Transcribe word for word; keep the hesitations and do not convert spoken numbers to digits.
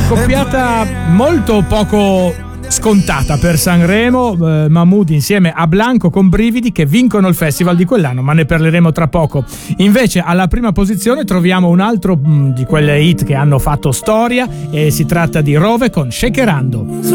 accoppiata molto poco scontata per Sanremo, eh, Mahmood insieme a Blanco con Brividi, che vincono il festival di quell'anno, ma ne parleremo tra poco. Invece alla prima posizione troviamo un altro mh, di quelle hit che hanno fatto storia, e si tratta di Rove con Shakerando.